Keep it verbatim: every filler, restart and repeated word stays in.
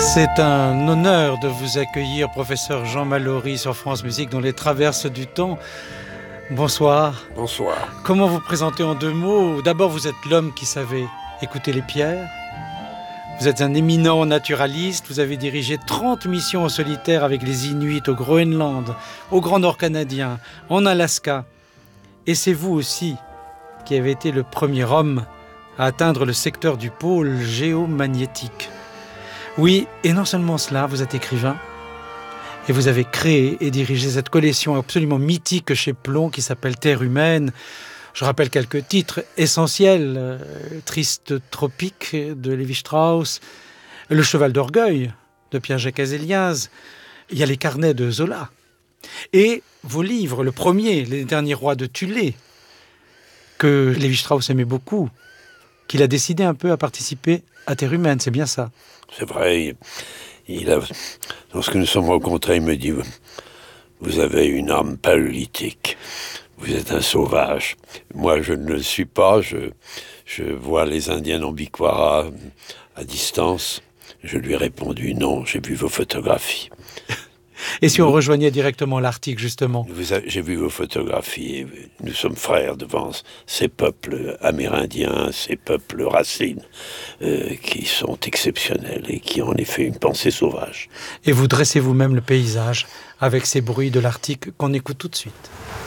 C'est un honneur de vous accueillir, professeur Jean Mallory, sur France Musique, dans les traverses du temps. Bonsoir. Bonsoir. Comment vous présenter en deux mots? D'abord, vous êtes l'homme qui savait écouter les pierres. Vous êtes un éminent naturaliste. Vous avez dirigé trente missions en solitaire avec les Inuits au Groenland, au Grand Nord canadien, en Alaska. Et c'est vous aussi qui avez été le premier homme à atteindre le secteur du pôle géomagnétique. Oui, et non seulement cela, vous êtes écrivain, et vous avez créé et dirigé cette collection absolument mythique chez Plon qui s'appelle Terre humaine. Je rappelle quelques titres essentiels. Euh, Triste Tropique de Lévi-Strauss, Le Cheval d'Orgueil de Pierre-Jacques Azéliaz, il y a les carnets de Zola. Et vos livres, le premier, Les Derniers Rois de Thulé, que Lévi-Strauss aimait beaucoup, qu'il a décidé un peu à participer à Terre humaine, c'est bien ça? C'est vrai, il a, lorsque nous sommes rencontrés, il me dit « Vous avez une âme paléolithique, vous êtes un sauvage. » Moi, je ne le suis pas, je, je vois les Indiens Nambikwara à distance. Je lui ai répondu « Non, j'ai vu vos photographies. » Et si on rejoignait directement l'Arctique, justement? J'ai vu vos photographies. Nous sommes frères devant ces peuples amérindiens, ces peuples racines, euh, qui sont exceptionnels et qui ont en effet une pensée sauvage. Et vous dressez vous-même le paysage avec ces bruits de l'Arctique qu'on écoute tout de suite.